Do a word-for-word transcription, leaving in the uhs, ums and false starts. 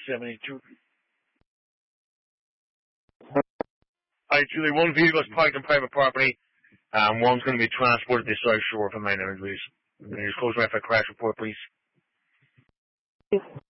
seventy-two. Alright, Julie, one vehicle is parked on private property. Um, one's going to be transported to the South Shore for minor injuries. There's close enough for a crash report, please.